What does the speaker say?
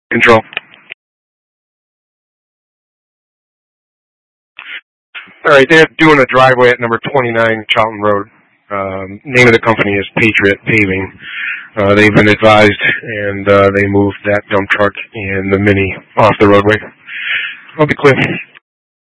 Control. All right, they're doing a driveway at number 29 Charlton Road. Name of the company is Patriot Paving. They've been advised, and they moved that dump truck and the Mini off the roadway. I'll be clear.